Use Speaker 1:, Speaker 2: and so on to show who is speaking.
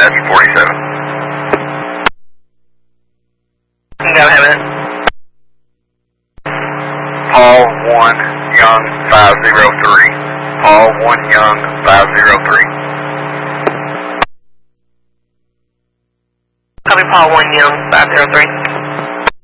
Speaker 1: 47.
Speaker 2: Go ahead.
Speaker 1: Paul 1 Young 503. Paul 1 Young 503.
Speaker 2: Copy Paul 1 Young 503.